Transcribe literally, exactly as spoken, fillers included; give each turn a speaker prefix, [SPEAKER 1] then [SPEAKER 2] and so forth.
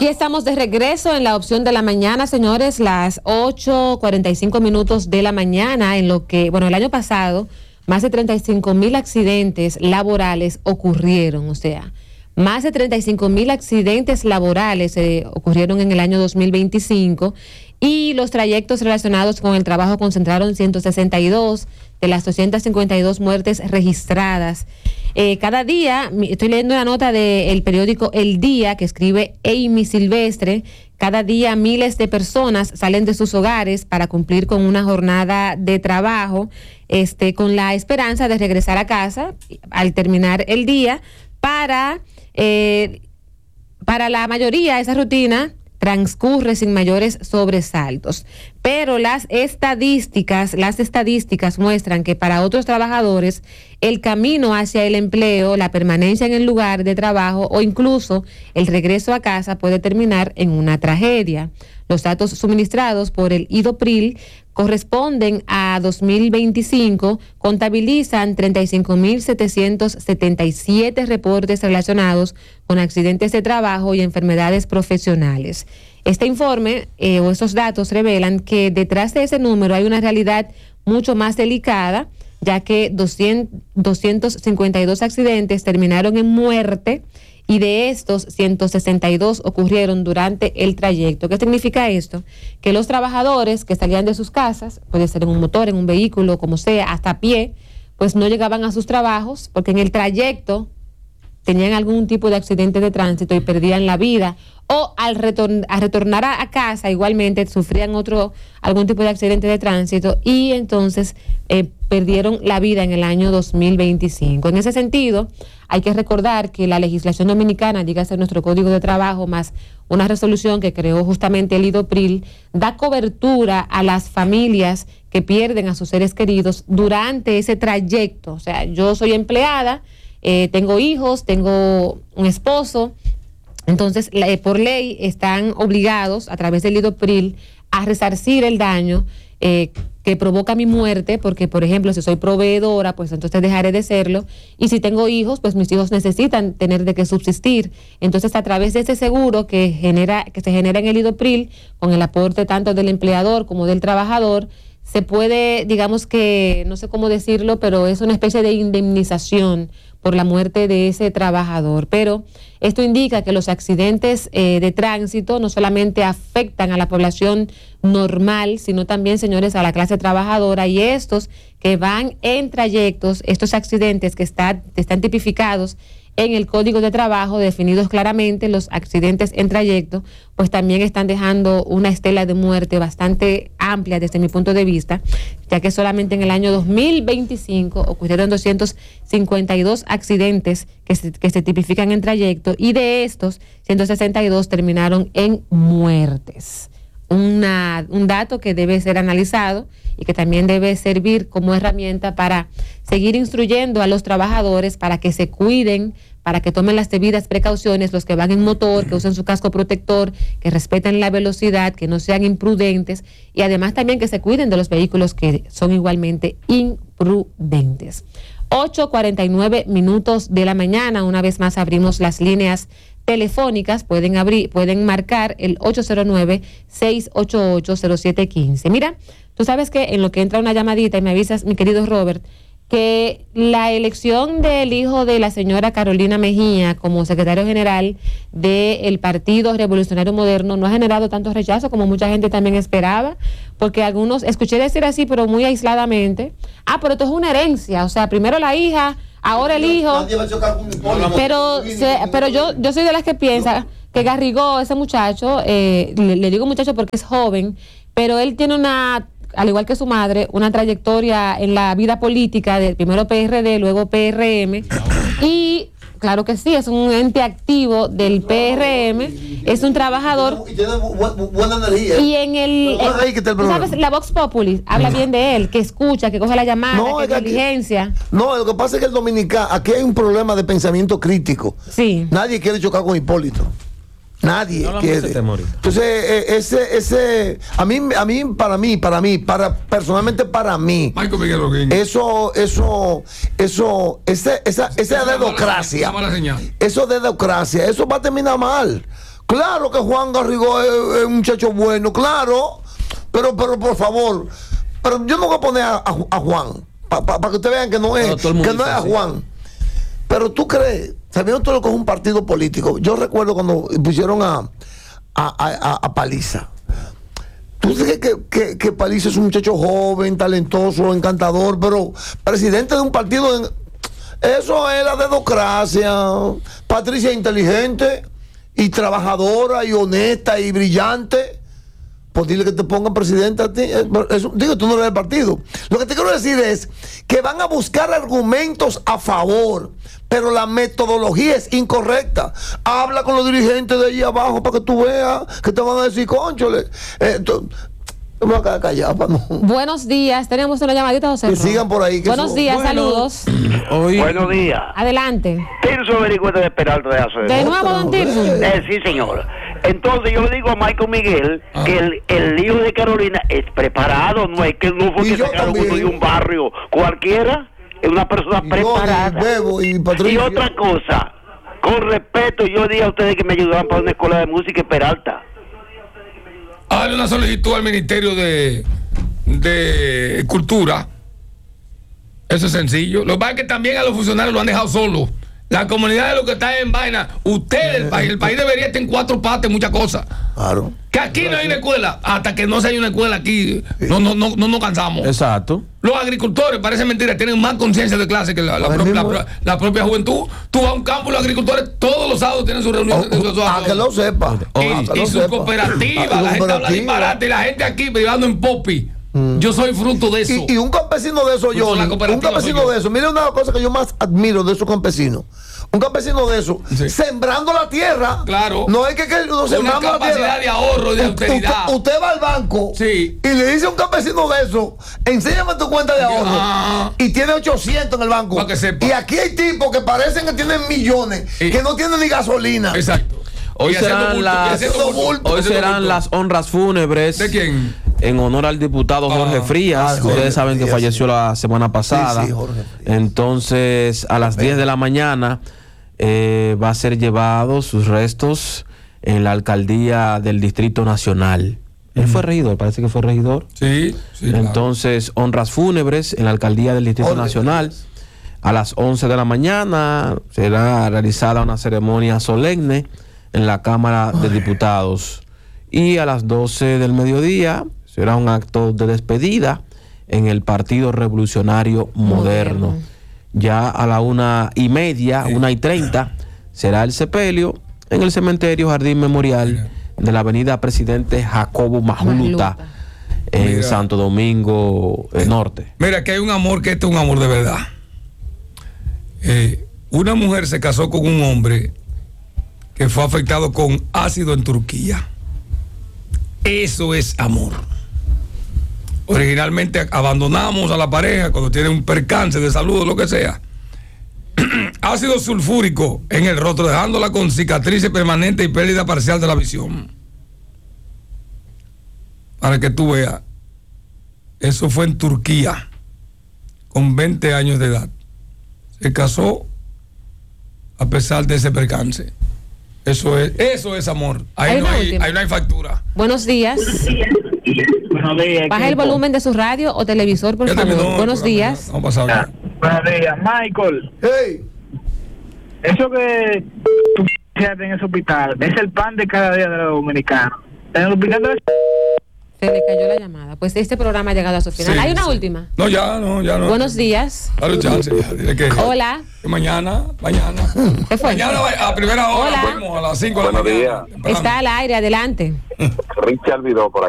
[SPEAKER 1] Aquí estamos de regreso en la opción de la mañana, señores, las ocho cuarenta y cinco minutos de la mañana, en lo que, bueno, el año pasado, más de treinta y cinco mil accidentes laborales ocurrieron, o sea, más de treinta y cinco mil accidentes laborales eh, ocurrieron en el año dos mil veinticinco y los trayectos relacionados con el trabajo concentraron ciento sesenta y dos de las doscientas cincuenta y dos muertes registradas. Eh, cada día, estoy leyendo una nota del periódico El Día que escribe Amy Silvestre, cada día miles de personas salen de sus hogares para cumplir con una jornada de trabajo, este, con la esperanza de regresar a casa al terminar el día. Para, eh, para la mayoría, esa rutina transcurre sin mayores sobresaltos. Pero las estadísticas, las estadísticas muestran que para otros trabajadores el camino hacia el empleo, la permanencia en el lugar de trabajo o incluso el regreso a casa puede terminar en una tragedia. Los datos suministrados por el IDOPRIL corresponden a dos mil veinticinco, contabilizan treinta y cinco mil setecientos setenta y siete reportes relacionados con accidentes de trabajo y enfermedades profesionales. Este informe eh, o estos datos revelan que detrás de ese número hay una realidad mucho más delicada, ya que doscientos cincuenta y dos accidentes terminaron en muerte y de estos ciento sesenta y dos ocurrieron durante el trayecto. ¿Qué significa esto? Que los trabajadores que salían de sus casas, puede ser en un motor, en un vehículo, como sea, hasta a pie, pues no llegaban a sus trabajos porque en el trayecto tenían algún tipo de accidente de tránsito y perdían la vida, o al retorn, a retornar a, a casa igualmente sufrían otro algún tipo de accidente de tránsito y entonces eh, perdieron la vida en el año dos mil veinticinco. En ese sentido, hay que recordar que la legislación dominicana, dígase nuestro Código de Trabajo, más una resolución que creó justamente el IDOPRIL, da cobertura a las familias que pierden a sus seres queridos durante ese trayecto. O sea, yo soy empleada, eh, tengo hijos, tengo un esposo. Entonces, la, eh, por ley, están obligados, a través del IDOPRIL, a resarcir el daño eh, que provoca mi muerte, porque, por ejemplo, si soy proveedora, pues entonces dejaré de serlo. Y si tengo hijos, pues mis hijos necesitan tener de qué subsistir. Entonces, a través de ese seguro que genera, que se genera en el IDOPRIL, con el aporte tanto del empleador como del trabajador, se puede, digamos que, no sé cómo decirlo, pero es una especie de indemnización por la muerte de ese trabajador. Pero esto indica que los accidentes eh, de tránsito no solamente afectan a la población normal, sino también, señores, a la clase trabajadora, y estos que van en trayectos, estos accidentes que está, están tipificados en el Código de Trabajo, definidos claramente, los accidentes en trayecto, pues también están dejando una estela de muerte bastante amplia desde mi punto de vista, ya que solamente en el año dos mil veinticinco ocurrieron doscientos cincuenta y dos accidentes que se, que se tipifican en trayecto, y de estos ciento sesenta y dos terminaron en muertes. Una, un dato que debe ser analizado y que también debe servir como herramienta para seguir instruyendo a los trabajadores para que se cuiden, para que tomen las debidas precauciones, los que van en motor, que usen su casco protector, que respeten la velocidad, que no sean imprudentes, y además también que se cuiden de los vehículos que son igualmente imprudentes. ocho cuarenta y nueve minutos de la mañana, una vez más abrimos las líneas telefónicas, pueden abrir, pueden marcar el ocho cero nueve, seis ocho ocho, cero siete uno cinco. Mira, tú sabes que en lo que entra una llamadita y me avisas, mi querido Robert, que la elección del hijo de la señora Carolina Mejía como secretario general del Partido Revolucionario Moderno no ha generado tanto rechazo como mucha gente también esperaba, porque algunos, escuché decir así, pero muy aisladamente, ah, pero esto es una herencia, o sea, primero la hija, ahora el hijo, pero se, pero yo yo soy de las que piensa que Garrigó, ese muchacho, eh, le, le digo muchacho porque es joven, pero él tiene una, al igual que su madre, una trayectoria en la vida política, de primero P R D, luego P R M, y claro que sí, es un ente activo del P R M, es un trabajador.
[SPEAKER 2] Y tiene bu- buena energía.
[SPEAKER 1] Y en el,
[SPEAKER 2] Pero no es ahí que está el
[SPEAKER 1] ¿tú
[SPEAKER 2] problema.
[SPEAKER 1] sabes? La Vox Populi habla bien de él, que escucha, que coge la llamada,
[SPEAKER 2] No,
[SPEAKER 1] que
[SPEAKER 2] es que aquí-
[SPEAKER 1] diligencia.
[SPEAKER 2] No, lo que pasa es que el dominicano, aquí hay un problema de pensamiento crítico.
[SPEAKER 1] Sí.
[SPEAKER 2] Nadie quiere chocar con Hipólito. Nadie
[SPEAKER 3] No hablamos
[SPEAKER 2] quiere.
[SPEAKER 3] de ese tema ahorita.
[SPEAKER 2] Entonces, eh, ese, ese, a mí, a mí, para mí, para mí, para, personalmente para mí,
[SPEAKER 4] Michael Miguel Roguín.
[SPEAKER 2] eso, eso, eso, ese, esa, esa
[SPEAKER 4] Esa mala-
[SPEAKER 2] dedocracia,
[SPEAKER 4] esa mala señal.
[SPEAKER 2] eso de dedocracia, eso va a terminar mal. Claro que Juan Garrigó es, es un muchacho bueno, claro. Pero, pero por favor, pero yo no voy a poner a, a, a Juan, para pa, pa que ustedes vean que no es, no, que no es a Juan. Pero tú crees, sabiendo todo lo que es un partido político, yo recuerdo cuando pusieron a, a, a, a Paliza. Tú sabes que, que, que Paliza es un muchacho joven, talentoso, encantador, pero presidente de un partido, en, eso es la democracia. Patricia es inteligente y trabajadora y honesta y brillante. Pues dile que te pongan presidente a ti. Eso, digo, tú no eres del partido. Lo que te quiero decir es que van a buscar argumentos a favor, pero la metodología es incorrecta. Habla con los dirigentes de allí abajo para que tú veas que te van a decir, cónchole. Eh, tú, me voy a quedar callado para no.
[SPEAKER 1] Buenos días. Tenemos una llamadita, José.
[SPEAKER 2] Que sigan por ahí. Que
[SPEAKER 1] Buenos
[SPEAKER 2] son,
[SPEAKER 1] días,
[SPEAKER 2] bueno,
[SPEAKER 1] saludos.
[SPEAKER 3] Hoy.
[SPEAKER 4] Buenos días.
[SPEAKER 1] Adelante.
[SPEAKER 4] Tirso Vericueta de Peralta de Azoero.
[SPEAKER 1] De nuevo, don Tirso.
[SPEAKER 4] Eh, sí, señor. Entonces yo le digo a Michael Miguel ah. que el, el hijo de Carolina es preparado, no es que no fue que sacaron uno de un barrio cualquiera, es una persona y preparada.
[SPEAKER 2] Yo, y, Bebo, y,
[SPEAKER 4] y otra cosa, con respeto, yo dije a ustedes que me ayudaban para una escuela de música en Peralta.
[SPEAKER 3] Dale una solicitud al Ministerio de, de Cultura. Eso es sencillo. Lo que pasa es que también a los funcionarios lo han dejado solos. La comunidad de los que están en vaina, usted, el país, el país debería estar en cuatro patas, muchas cosas.
[SPEAKER 2] Claro.
[SPEAKER 3] Que aquí no hay una escuela, hasta que no se haya una escuela aquí, no no no no nos cansamos.
[SPEAKER 5] Exacto.
[SPEAKER 3] Los agricultores, parece mentira, tienen más conciencia de clase que la, la, propia, la, la propia juventud. Tú vas a un campo y los agricultores todos los sábados tienen su reunión.
[SPEAKER 2] Oh, oh, a que lo sepa.
[SPEAKER 3] Y, y su cooperativa, la gente habla disparate y la gente aquí privando en popi. Mm. Yo soy fruto de eso.
[SPEAKER 2] Y, y un campesino de eso, yo, un campesino de eso, mire una cosa que yo más admiro de esos campesinos. Un campesino de eso, sí. sembrando la tierra.
[SPEAKER 3] Claro.
[SPEAKER 2] No es que, que no sembramos
[SPEAKER 3] una capacidad
[SPEAKER 2] la tierra.
[SPEAKER 3] de ahorro y de austeridad.
[SPEAKER 2] Usted, usted va al banco
[SPEAKER 3] sí.
[SPEAKER 2] y le dice a un campesino de eso, enséñame tu cuenta de ahorro. Ah. Y tiene ochocientos en el banco.
[SPEAKER 3] Para que sepa.
[SPEAKER 2] Y aquí hay tipos que parecen que tienen millones, sí. que no tienen ni gasolina.
[SPEAKER 3] Exacto.
[SPEAKER 5] Hoy y serán, bulto, las, bulto, hoy serán las honras fúnebres.
[SPEAKER 3] ¿De quién?
[SPEAKER 5] En honor al diputado Jorge Frías. Ah, Jorge Ustedes saben Frías, que falleció sí. la semana pasada. Sí, sí, Entonces, a las diez de la mañana eh, va a ser llevado sus restos en la alcaldía del Distrito Nacional. Mm. Él fue regidor, parece que fue regidor.
[SPEAKER 3] Sí, sí.
[SPEAKER 5] Entonces, claro. honras fúnebres en la alcaldía del Distrito Jorge Nacional. Frías. A las once de la mañana será realizada una ceremonia solemne en la Cámara de Diputados. Y a las doce del mediodía será un acto de despedida en el Partido Revolucionario Moderno. Moderno. Ya a la una y media, una y treinta, será el sepelio en el cementerio Jardín Memorial de la avenida Presidente Jacobo Majluta, en Mira. Santo Domingo eh, Norte.
[SPEAKER 3] Mira, que hay un amor, que este es un amor de verdad. Eh, una mujer se casó con un hombre que fue afectado con ácido en Turquía. Eso es amor. Originalmente abandonamos a la pareja cuando tiene un percance de salud o lo que sea. Ácido sulfúrico en el rostro, dejándola con cicatrices permanentes y pérdida parcial de la visión. Para que tú veas, eso fue en Turquía, con veinte años de edad. Se casó a pesar de ese percance. Eso es, eso es amor. Ahí, no hay, ahí no hay factura.
[SPEAKER 1] Buenos días.
[SPEAKER 4] Buenos días.
[SPEAKER 1] Baja el volumen de su radio o televisor, por favor. No, Buenos días.
[SPEAKER 4] No, no ah, buenos días, Michael.
[SPEAKER 2] Hey.
[SPEAKER 4] Eso que tú en ese hospital es el pan de cada día de los dominicanos. En el hospital de...
[SPEAKER 1] Se le cayó la llamada. Pues este programa ha llegado a su final. Sí, ¿Hay una sí. última?
[SPEAKER 3] No, ya no, ya no.
[SPEAKER 1] Buenos días.
[SPEAKER 3] Dale chance, ya, dile que,
[SPEAKER 1] Hola.
[SPEAKER 3] Que mañana, mañana.
[SPEAKER 1] ¿Qué fue?
[SPEAKER 3] Mañana a primera hora, fuimos a las cinco de la mañana.
[SPEAKER 1] Está al aire, adelante.
[SPEAKER 6] Richard Vidó por